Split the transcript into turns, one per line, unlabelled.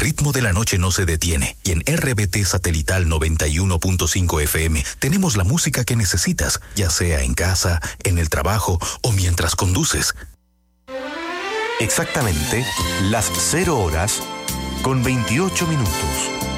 ritmo de la noche no se detiene y en RBT Satelital 91.5 FM tenemos la música que necesitas, ya sea en casa, en el trabajo o mientras conduces.
Exactamente las 0 horas con 28 minutos.